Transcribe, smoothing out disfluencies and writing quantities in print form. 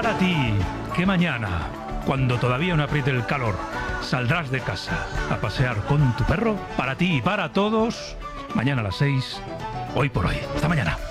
para ti, que mañana, cuando todavía no apriete el calor, saldrás de casa a pasear con tu perro. Para ti y para todos, mañana a las 6, Hoy por Hoy. Hasta mañana.